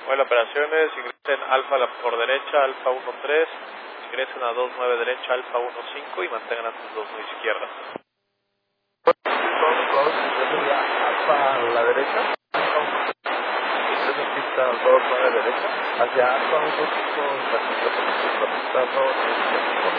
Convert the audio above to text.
Bueno, operaciones, ingresen alfa por derecha, alfa 13, ingresen a 29 derecha, alfa 15 y mantengan antes 21 izquierda. Yo sería alfa a la derecha, ingresen pista 29 derecha, hacia alfa 15, pista 2 izquierda.